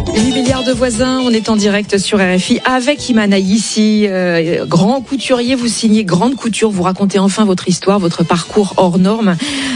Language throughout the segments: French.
8 milliards de voisins, on est en direct sur RFI avec Iman Ayissi, grand couturier, vous signez Grande Couture, vous racontez enfin votre histoire, votre parcours hors norme.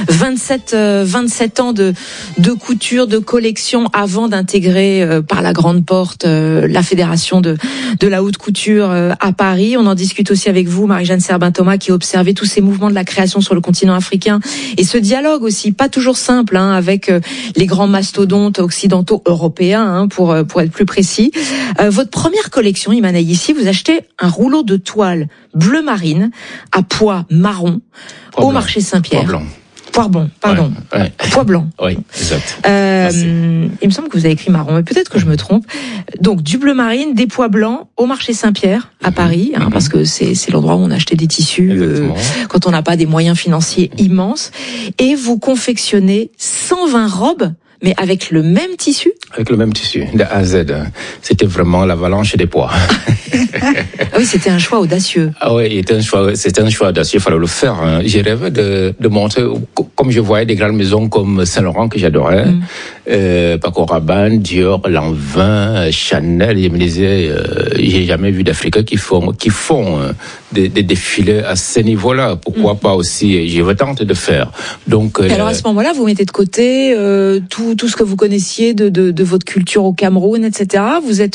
27 ans de couture, de collection avant d'intégrer par la grande porte la fédération de la haute couture à Paris. On en discute aussi avec vous, Marie-Jeanne Serbin-Thomas, qui observait tous ces mouvements de la création sur le continent africain et ce dialogue aussi, pas toujours simple, avec les grands mastodontes occidentaux européens, pour être plus précis. Votre première collection, Iman Ayissi, vous achetez un rouleau de toile bleu marine à pois marron au marché Saint-Pierre. Pois blanc, pardon. Ouais. Pois blanc. Oui, exact. Il me semble que vous avez écrit marron, mais peut-être que je me trompe. Donc, du bleu marine, des pois blancs au marché Saint-Pierre, à Paris, parce que c'est l'endroit où on achetait des tissus quand on n'a pas des moyens financiers immenses. Et vous confectionnez 120 robes, mais avec le même tissu? Avec le même tissu, de A à Z. C'était vraiment l'avalanche des pois. Ah oui, c'était un choix audacieux. Ah oui, c'était un choix audacieux, il fallait le faire. J'ai rêvé de montrer, comme je voyais des grandes maisons comme Saint-Laurent que j'adorais, Paco Rabanne, Dior, Lanvin, Chanel, je me disais, j'ai jamais vu d'Africains qui font des défilés à ce niveau-là. Pourquoi pas aussi? J'ai tenté de faire. Donc. Et alors à ce moment-là, vous mettez de côté tout ce que vous connaissiez de votre culture au Cameroun, etc.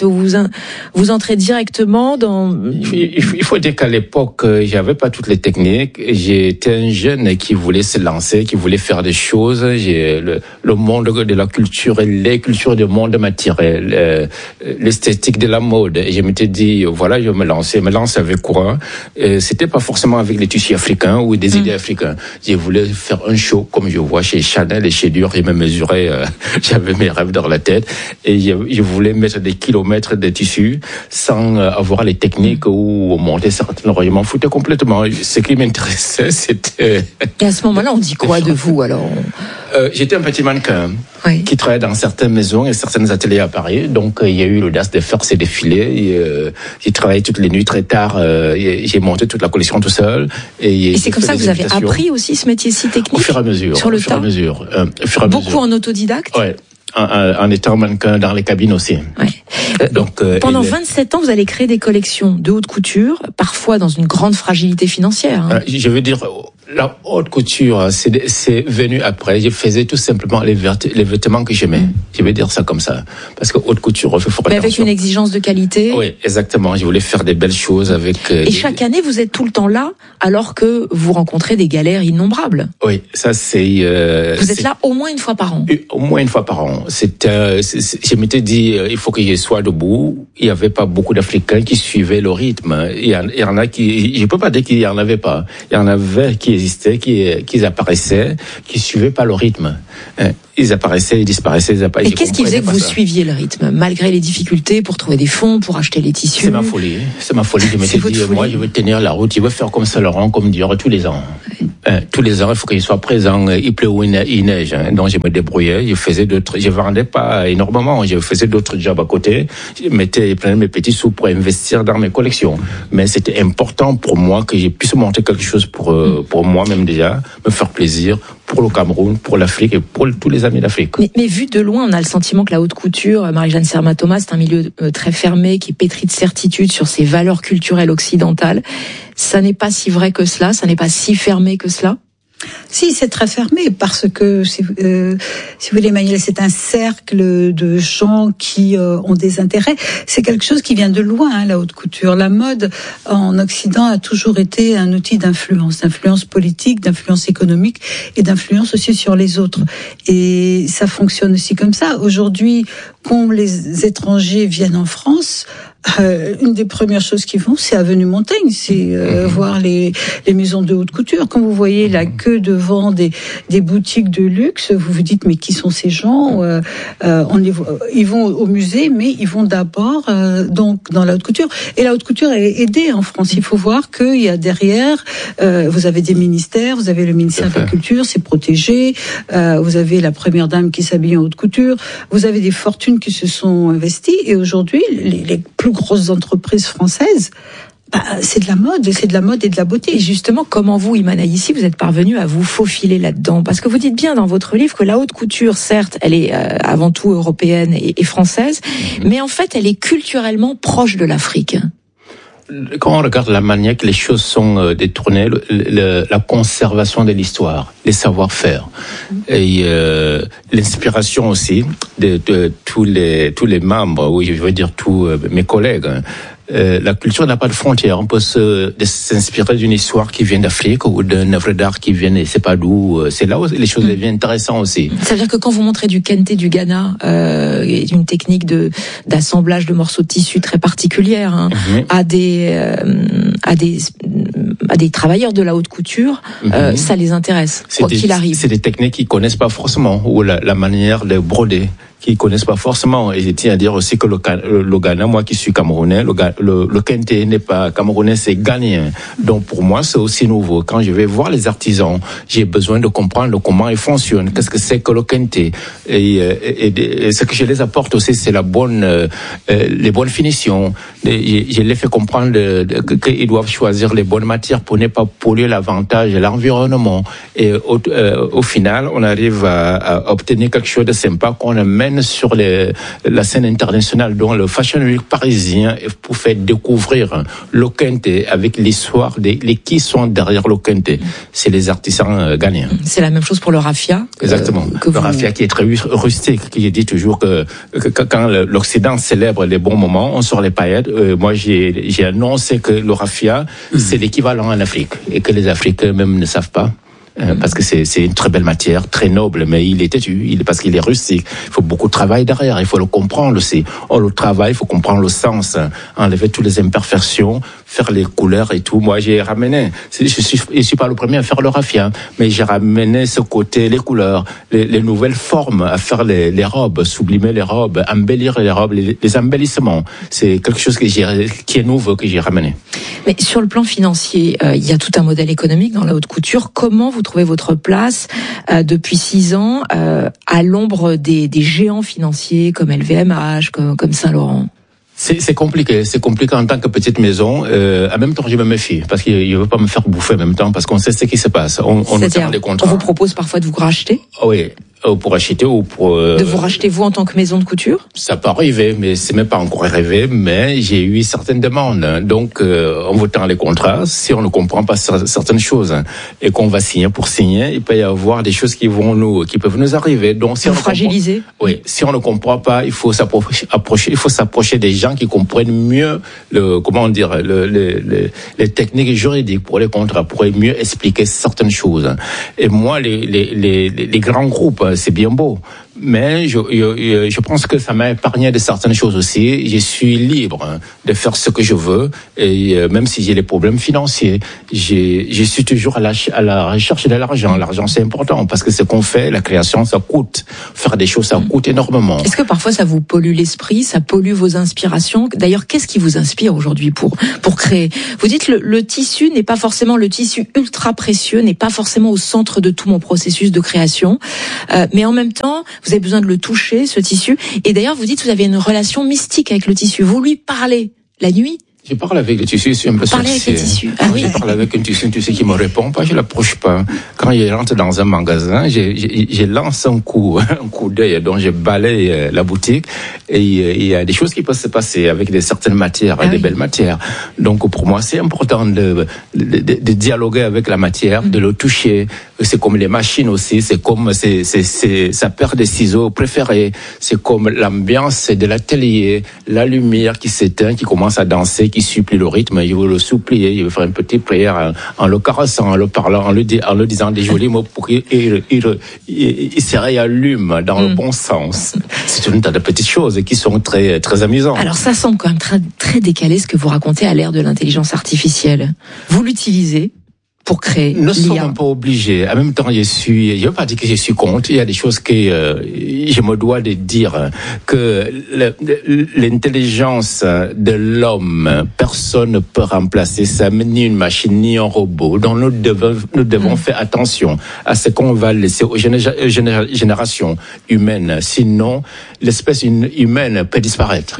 Vous entrez directement dans. Il faut dire qu'à l'époque, j'avais pas toutes les techniques. J'étais un jeune qui voulait se lancer, qui voulait faire des choses. Le monde de la culture et les cultures du monde m'attiraient, l'esthétique de la mode. Et je m'étais dit, voilà, je vais me lancer. Me lancer avec quoi? C'était pas forcément avec les tissus africains ou des idées africains. Je voulais faire un show comme je vois chez Chanel et chez Dior. Je me mesurais, j'avais mes rêves dans la tête et je voulais mettre des kilomètres de tissus sans avoir les techniques ou monter certains royaumes. Je m'en foutais complètement. Ce qui m'intéressait, c'était. Et à ce moment-là, on dit quoi de vous alors? J'étais un petit mannequin qui travaillait dans certaines maisons et certains ateliers à Paris. Donc, il y a eu l'audace de faire ces défilés. J'ai travaillé toutes les nuits très tard. J'ai monté toute la collection tout seul. Et c'est comme ça que vous avez appris aussi ce métier si technique? Au fur et à mesure. Sur le tas? Beaucoup en autodidacte? Ouais. En étant mannequin dans les cabines aussi. Ouais. Donc, pendant 27 ans, vous allez créer des collections de haute couture, parfois dans une grande fragilité financière. Je veux dire, la haute couture, c'est venu après. Je faisais tout simplement les vêtements que j'aimais. Je vais dire ça comme ça. Parce que haute couture, il faut faire attention. Mais avec une exigence de qualité. Oui, exactement. Je voulais faire des belles choses avec. Et chaque année, vous êtes tout le temps là, alors que vous rencontrez des galères innombrables. Oui, ça c'est. Vous êtes là au moins une fois par an. Au moins une fois par an. Je m'étais dit, il faut que je sois debout. Il y avait pas beaucoup d'Africains qui suivaient le rythme. Il y en a qui, je peux pas dire qu'il y en avait pas. Il y en avait qui existaient, qui apparaissaient, qui suivaient pas le rythme. Ils apparaissaient, ils disparaissaient, ils apparaissaient. Et qu'est-ce qui faisait que vous suiviez le rythme, malgrès les difficultés pour trouver des fonds, pour acheter les tissus? C'est ma folie. Je m'étais dit, moi, je veux tenir la route, je veux faire comme Saint-Laurent, comme Dior, tous les ans. Tous les ans, il faut qu'il soit présent, il pleut ou il neige. Donc, je me débrouillais, je vendais pas énormément, je faisais d'autres jobs à côté. Je prenais mes petits sous pour investir dans mes collections. Mais c'était important pour moi que je puisse monter quelque chose pour moi-même déjà, me faire plaisir, pour le Cameroun, pour l'Afrique et pour tous les amis d'Afrique. Mais vu de loin, on a le sentiment que la haute couture, Marie-Jeanne Serbin-Thomas, c'est un milieu très fermé, qui est pétri de certitudes sur ses valeurs culturelles occidentales. Ça n'est pas si vrai que cela, ça n'est pas si fermé que cela? Si, c'est très fermé parce que, si vous voulez, Emmanuel, c'est un cercle de gens qui ont des intérêts. C'est quelque chose qui vient de loin, la haute couture. La mode en Occident a toujours été un outil d'influence politique, d'influence économique et d'influence aussi sur les autres. Et ça fonctionne aussi comme ça. Aujourd'hui, quand les étrangers viennent en France, une des premières choses qu'ils font, c'est Avenue Montaigne, c'est voir les maisons de haute couture. Quand vous voyez la queue devant des boutiques de luxe, vous vous dites mais qui sont ces gens? Ils vont au musée, mais ils vont d'abord donc dans la haute couture. Et la haute couture est aidée en France. Il faut voir qu'il y a derrière, vous avez des ministères, vous avez le ministère de la Culture, c'est protégé. Vous avez la première dame qui s'habille en haute couture. Vous avez des fortunes qui se sont investies. Et aujourd'hui, les plus grosses entreprises françaises C'est de la mode et de la beauté. Et justement, comment vous, Iman Aïssi, vous êtes parvenu à vous faufiler là-dedans? Parce que vous dites bien dans votre livre que la haute couture, certes, elle est avant tout européenne et française, mais en fait, elle est culturellement proche de l'Afrique. Quand on regarde la manière que les choses sont détournées, la conservation de l'histoire, les savoir-faire et l'inspiration aussi de tous les membres, oui, je veux dire tous mes collègues. La culture n'a pas de frontières. On peut s'inspirer d'une histoire qui vient d'Afrique ou d'une œuvre d'art qui vient, c'est pas d'où. C'est là où les choses deviennent intéressantes aussi. Ça veut dire que quand vous montrez du kente du Ghana, une technique d'assemblage de morceaux de tissu très particulière, à des travailleurs de la haute couture, ça les intéresse, quoi qu'il arrive. C'est des techniques qu'ils connaissent pas forcément, ou la manière de broder, qu'ils connaissent pas forcément. Et je tiens à dire aussi que le Ghana, moi qui suis camerounais, le kente n'est pas camerounais, c'est ghanéen. Donc pour moi, c'est aussi nouveau. Quand je vais voir les artisans, j'ai besoin de comprendre comment ils fonctionnent, qu'est-ce que c'est que le kente. Et ce que je les apporte aussi, c'est les bonnes finitions. Je les fais comprendre qu'ils doivent choisir les bonnes matières pour ne pas polluer l'avantage de l'environnement. Et au final, on arrive à obtenir quelque chose de sympa qu'on amène sur la scène internationale, dont le Fashion Week parisien, pour faire découvrir le kente avec l'histoire les qui sont derrière le kente. C'est les artisans ghanéens. C'est la même chose pour le raffia. Exactement. Le raffia qui est très rustique, qui dit toujours que quand l'Occident célèbre les bons moments, on sort les paillettes. Moi, j'ai annoncé que le raffia, c'est l'équivalent en Afrique, et que les Africains même ne savent pas. Parce que c'est une très belle matière, très noble, mais il est têtu, parce qu'il est rustique. Il faut beaucoup de travail derrière, il faut le comprendre aussi. Le travail, il faut comprendre le sens, enlever toutes les imperfections, faire les couleurs et tout. Moi, j'ai ramené, je suis pas le premier à faire le raffia, mais j'ai ramené ce côté, les couleurs, les nouvelles formes, à faire les robes, sublimer les robes, embellir les robes, les embellissements. C'est quelque chose qui est nouveau, que j'ai ramené. Mais sur le plan financier, il y a tout un modèle économique dans la haute couture. Comment vous trouvez votre place depuis 6 ans à l'ombre des géants financiers comme LVMH, comme Saint-Laurent? C'est compliqué en tant que petite maison. En même temps, je me méfie parce qu'il ne veut pas me faire bouffer en même temps, parce qu'on sait ce qui se passe. On nous tient des contrats. On vous propose parfois de vous racheter? Oui. Pour acheter ou pour... De vous racheter vous en tant que maison de couture? Ça peut arriver, mais c'est même pas encore arrivé, mais j'ai eu certaines demandes. Donc, on vous tend les contrats. Si on ne comprend pas certaines choses et qu'on va signer pour signer, il peut y avoir des choses qui peuvent nous arriver. Donc, si on fragiliser. Oui. Si on ne comprend pas, il faut s'approcher des gens qui comprennent mieux les techniques juridiques pour les contrats, pour mieux expliquer certaines choses. Et moi, les grands groupes, c'est bien beau, mais je pense que ça m'a épargné de certaines choses aussi. Je suis libre de faire ce que je veux, et même si j'ai des problèmes financiers, je suis toujours à la recherche de l'argent. L'argent, c'est important, parce que ce qu'on fait, la création, ça coûte. Faire des choses, ça coûte énormément. Est-ce que parfois ça vous pollue l'esprit, ça pollue vos inspirations? D'ailleurs, qu'est-ce qui vous inspire aujourd'hui pour créer? Vous dites le tissu n'est pas forcément, le tissu ultra précieux n'est pas forcément au centre de tout mon processus de création, mais en même temps, vous avez besoin de le toucher, ce tissu. Et d'ailleurs, vous dites que vous avez une relation mystique avec le tissu. Vous lui parlez la nuit? Je parle avec le tissu, je suis un peu sorcier. Parler avec le tissu. Ah oui. Je parle avec un tissu qui me répond pas, je l'approche pas. Quand je rentre dans un magasin, je lance un coup d'œil, donc je balaye la boutique, et il y a des choses qui peuvent se passer avec certaines matières, des belles matières. Donc pour moi, c'est important de dialoguer avec la matière, de le toucher. C'est comme les machines aussi, c'est comme sa paire de ciseaux préférée, c'est comme l'ambiance de l'atelier, la lumière qui s'éteint, qui commence à danser, qui supplie le rythme. Je veux le supplier, je veux faire une petite prière en le caressant, en le parlant, en le disant des jolis mots pour qu'il se réallume dans le bon sens. C'est une tas de petites choses qui sont très, très amusantes. Alors ça semble quand même très, très décalé ce que vous racontez à l'ère de l'intelligence artificielle. Vous l'utilisez pour créer l'IA. Nous ne sommes pas obligés. En même temps, je ne veux pas dire que je suis contre. Il y a des choses que je me dois de dire, que l'intelligence de l'homme, personne ne peut remplacer ça, ni une machine, ni un robot. Donc nous devons faire attention à ce qu'on va laisser aux générations humaines. Sinon, l'espèce humaine peut disparaître.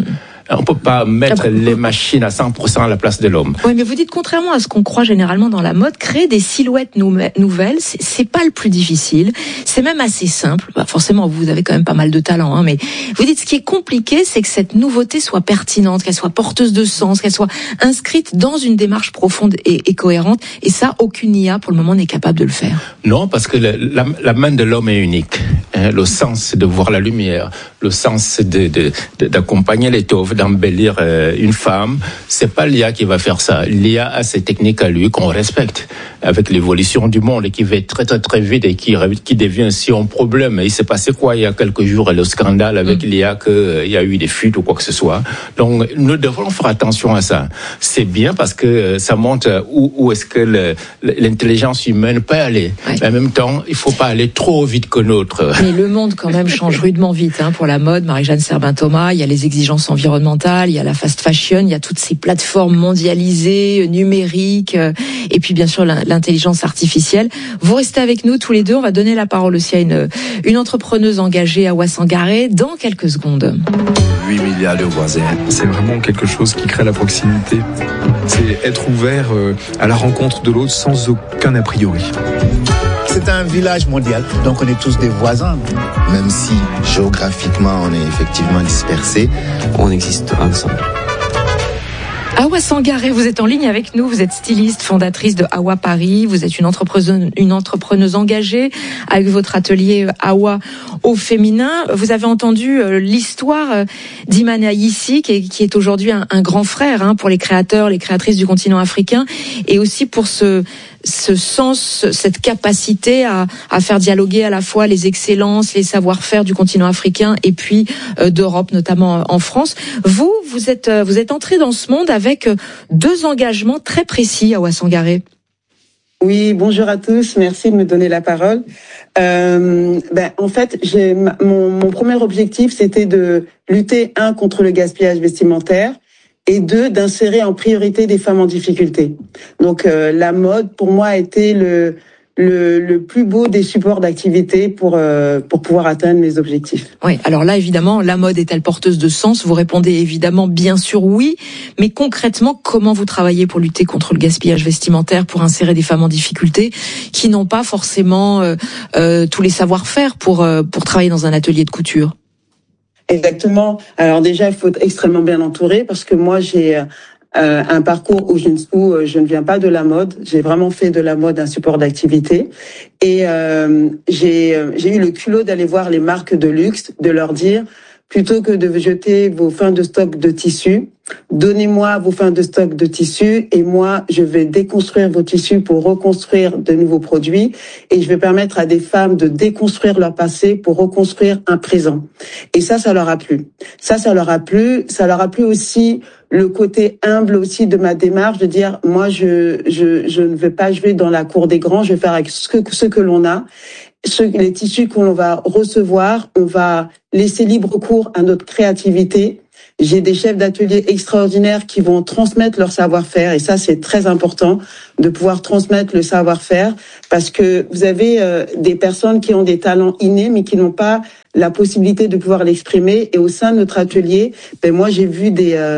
On peut pas mettre les machines à 100% à la place de l'homme. Oui, mais vous dites, contrairement à ce qu'on croit généralement dans la mode, créer des silhouettes nouvelles, c'est pas le plus difficile. C'est même assez simple. Bah, forcément, vous avez quand même pas mal de talent, hein, mais vous dites, ce qui est compliqué, c'est que cette nouveauté soit pertinente, qu'elle soit porteuse de sens, qu'elle soit inscrite dans une démarche profonde et cohérente. Et ça, aucune IA, pour le moment, n'est capable de le faire. Non, parce que la main de l'homme est unique. Le sens, c'est de voir la lumière. Le sens, c'est d'accompagner l'étoffe, d'embellir une femme. C'est pas l'IA qui va faire ça. L'IA a ses techniques à lui qu'on respecte avec l'évolution du monde et qui va très très très vite et qui devient aussi un problème. Il s'est passé quoi il y a quelques jours, le scandale avec l'IA, qu'il y a eu des fuites ou quoi que ce soit. Donc nous devons faire attention à ça. C'est bien parce que ça montre où est-ce que l'intelligence humaine peut aller. Ouais. Mais en même temps, il faut pas aller trop vite que l'autre. Mais le monde quand même change rudement vite, hein, pour la mode. Marie-Jeanne Serbin-Thomas, il y a les exigences environnementales, il y a la fast fashion, il y a toutes ces plateformes mondialisées, numériques, et puis bien sûr l'intelligence artificielle. Vous restez avec nous tous les deux. On va donner la parole aussi à une entrepreneuse engagée à Awa-Sangaré dans quelques secondes. 8 milliards de voisins. C'est vraiment quelque chose qui crée la proximité. C'est être ouvert à la rencontre de l'autre sans aucun a priori. C'est un village mondial, donc on est tous des voisins. Même si géographiquement on est effectivement dispersés, on existe ensemble. Awa-Sangaré, vous êtes en ligne avec nous, vous êtes styliste, fondatrice de Awa Paris, vous êtes une entrepreneuse engagée avec votre atelier Awa au féminin. Vous avez entendu l'histoire d'Imane Ayissi, qui est aujourd'hui un grand frère, hein, pour les créateurs, les créatrices du continent africain, et aussi pour ce sens, cette capacité à faire dialoguer à la fois les excellences, les savoir-faire du continent africain et puis d'Europe, notamment en France. Vous êtes entré dans ce monde avec 2 engagements très précis à Awa-Sangaré. Oui, bonjour à tous, merci de me donner la parole. En fait, mon premier objectif, c'était de lutter, 1, contre le gaspillage vestimentaire, et 2, d'insérer en priorité des femmes en difficulté. Donc la mode, pour moi, a été le plus beau des supports d'activité pour pouvoir atteindre mes objectifs. Oui, alors là, évidemment, la mode est-elle porteuse de sens? Vous répondez évidemment, bien sûr, oui. Mais concrètement, comment vous travaillez pour lutter contre le gaspillage vestimentaire, pour insérer des femmes en difficulté qui n'ont pas forcément tous les savoir-faire pour travailler dans un atelier de couture? Exactement. Alors déjà, il faut être extrêmement bien entouré parce que moi, j'ai un parcours où je ne viens pas de la mode. J'ai vraiment fait de la mode un support d'activité. Et j'ai eu le culot d'aller voir les marques de luxe, de leur dire, plutôt que de jeter vos fins de stock de tissus, donnez-moi vos fins de stock de tissus et moi, je vais déconstruire vos tissus pour reconstruire de nouveaux produits et je vais permettre à des femmes de déconstruire leur passé pour reconstruire un présent. Et ça leur a plu. Ça leur a plu. Ça leur a plu aussi le côté humble aussi de ma démarche de dire, moi, je ne vais pas jouer dans la cour des grands, je vais faire avec ce que l'on a. Les tissus qu'on va recevoir, on va laisser libre cours à notre créativité. J'ai des chefs d'atelier extraordinaires qui vont transmettre leur savoir-faire et ça c'est très important de pouvoir transmettre le savoir-faire parce que vous avez des personnes qui ont des talents innés mais qui n'ont pas la possibilité de pouvoir l'exprimer et au sein de notre atelier, moi j'ai vu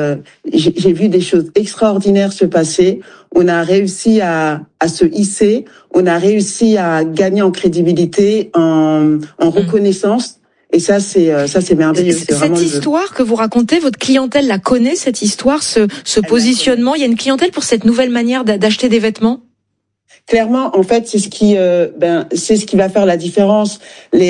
des choses extraordinaires se passer. On a réussi à se hisser, on a réussi à gagner en crédibilité, en reconnaissance. Et ça, c'est merveilleux. Cette histoire que vous racontez, votre clientèle la connaît, cette histoire, ce positionnement. Il y a une clientèle pour cette nouvelle manière d'acheter des vêtements? Clairement, en fait, c'est ce qui va faire la différence.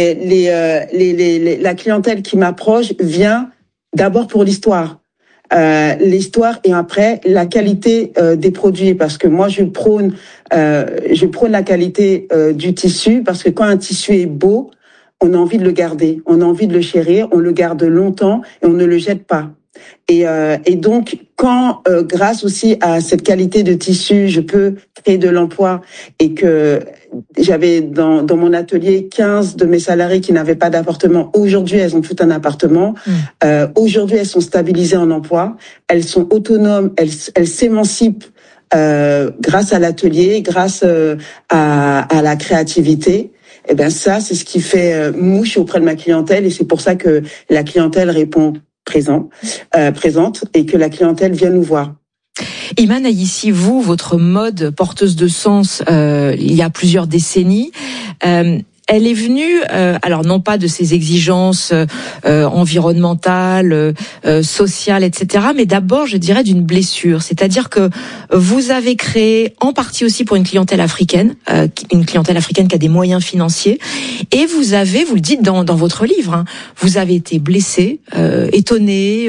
La clientèle qui m'approche vient d'abord pour l'histoire. L'histoire et après la qualité des produits parce que moi je prône la qualité du tissu parce que quand un tissu est beau, on a envie de le garder, on a envie de le chérir, on le garde longtemps et on ne le jette pas. Et donc, quand grâce aussi à cette qualité de tissu, je peux créer de l'emploi et que j'avais dans mon atelier 15 de mes salariés qui n'avaient pas d'appartement. Aujourd'hui, elles ont tout un appartement. Aujourd'hui, elles sont stabilisées en emploi. Elles sont autonomes, elles s'émancipent grâce à l'atelier, grâce à la créativité. Eh ben ça, c'est ce qui fait mouche auprès de ma clientèle et c'est pour ça que la clientèle répond présente et que la clientèle vient nous voir. Iman Aïssi, vous, votre mode porteuse de sens, il y a plusieurs décennies, elle est venue, alors non pas de ces exigences environnementales, sociales, etc., mais d'abord, je dirais, d'une blessure. C'est-à-dire que vous avez créé, en partie aussi pour une clientèle africaine qui a des moyens financiers, et vous avez, vous le dites dans votre livre, hein, vous avez été blessé, étonné,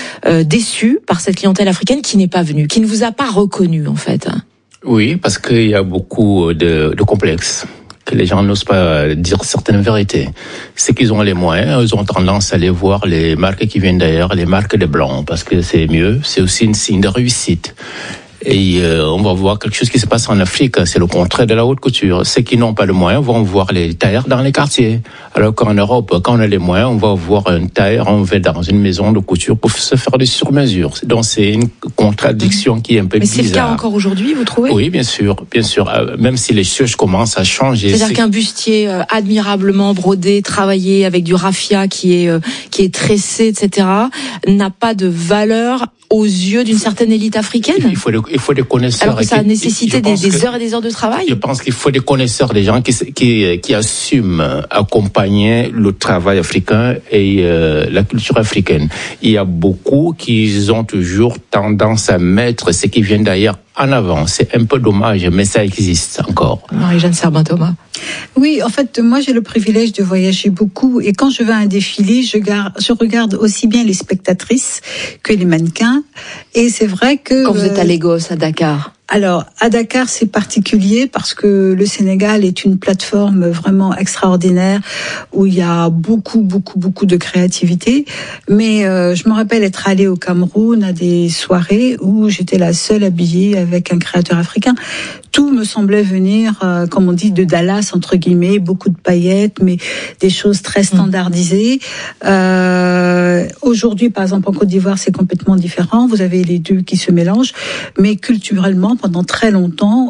déçu par cette clientèle africaine qui n'est pas venue, qui ne vous a pas reconnu, en fait. Oui, parce qu'il y a beaucoup de complexes, que les gens n'osent pas dire certaines vérités. C'est qu'ils ont les moyens, ils ont tendance à aller voir les marques qui viennent d'ailleurs, les marques des blancs, parce que c'est mieux, c'est aussi un signe de réussite. Et on va voir quelque chose qui se passe en Afrique, c'est le contraire de la haute couture. Ceux qui n'ont pas le moyen vont voir les tailleurs dans les quartiers. Alors qu'en Europe, quand on a les moyens, on va voir un tailleur, on va dans une maison de couture pour se faire des sur-mesures. Donc c'est une contradiction qui est un peu bizarre. Mais c'est le cas encore aujourd'hui, vous trouvez ? Oui, bien sûr. Même si les choses commencent à changer. C'est-à-dire qu'un bustier admirablement brodé, travaillé avec du raffia qui est tressé, etc., n'a pas de valeur aux yeux d'une certaine élite africaine. Il faut des connaisseurs. Alors que ça a nécessité des heures et des heures de travail. Je pense qu'il faut des connaisseurs, des gens qui assument accompagner le travail africain et la culture africaine. Il y a beaucoup qui ont toujours tendance à mettre ce qui vient d'ailleurs en avant. C'est un peu dommage, mais ça existe encore. Marie-Jeanne Serbin-Thomas. Oui, en fait, moi j'ai le privilège de voyager beaucoup et quand je vais à un défilé, je regarde aussi bien les spectatrices que les mannequins. Et c'est vrai que... Quand vous êtes à Lagos, à Dakar. Alors, à Dakar, c'est particulier parce que le Sénégal est une plateforme vraiment extraordinaire où il y a beaucoup de créativité. Mais je me rappelle être allée au Cameroun à des soirées où j'étais la seule habillée avec un créateur africain. Tout me semblait venir, comme on dit, de Dallas, entre guillemets, beaucoup de paillettes, mais des choses très standardisées. Aujourd'hui, par exemple, en Côte d'Ivoire, c'est complètement différent. Vous avez les deux qui se mélangent. Mais culturellement, pendant très longtemps,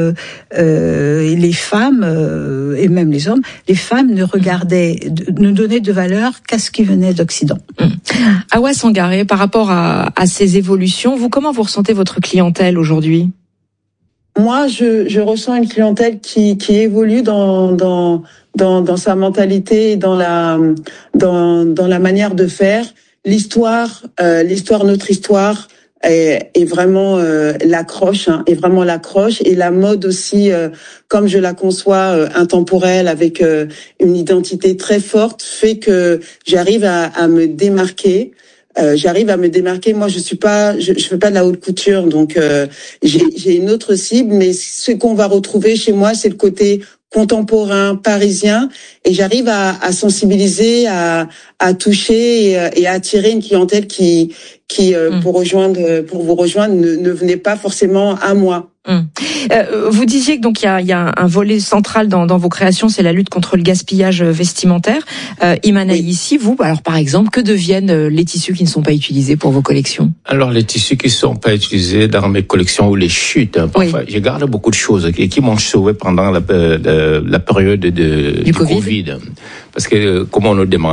les femmes, et même les hommes, les femmes ne donnaient de valeur qu'à ce qui venait d'Occident. Awa Sangaré, par rapport à ces évolutions, comment vous ressentez votre clientèle aujourd'hui ? Moi, je ressens une clientèle qui évolue dans sa mentalité, dans la manière de faire. Notre histoire est vraiment l'accroche, est vraiment l'accroche, et la mode aussi, comme je la conçois, intemporelle, avec une identité très forte, fait que j'arrive à me démarquer. Moi, je fais pas de la haute couture, donc j'ai une autre cible, mais ce qu'on va retrouver chez moi, c'est le côté contemporain, parisien, et j'arrive à sensibiliser, à toucher et à attirer une clientèle qui pour vous rejoindre ne venait pas forcément à moi. Vous disiez que donc il y a un volet central dans vos créations, c'est la lutte contre le gaspillage vestimentaire. Iman Aïssi, vous, alors par exemple, que deviennent les tissus qui ne sont pas utilisés pour vos collections ? Alors les tissus qui ne sont pas utilisés dans mes collections ou les chutes, parfois, je garde beaucoup de choses qui m'ont sauvé pendant la période du Covid. Parce que comme on nous demande